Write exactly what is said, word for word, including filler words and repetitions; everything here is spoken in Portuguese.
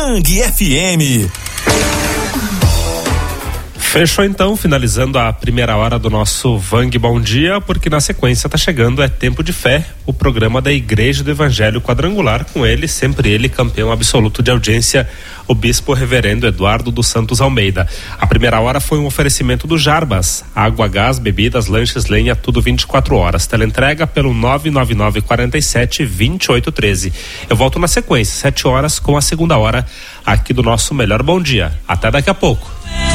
Vang F M. Fechou então, finalizando a primeira hora do nosso Vang Bom Dia, porque na sequência tá chegando É Tempo de Fé, o programa da Igreja do Evangelho Quadrangular, com ele, sempre ele, campeão absoluto de audiência, o Bispo Reverendo Eduardo dos Santos Almeida. A primeira hora foi um oferecimento do Jarbas, água, gás, bebidas, lanches, lenha, tudo vinte e quatro horas. Teleentrega pelo nove nove nove quatro sete, dois oito um três. Eu volto na sequência, sete horas, com a segunda hora aqui do nosso Melhor Bom Dia. Até daqui a pouco.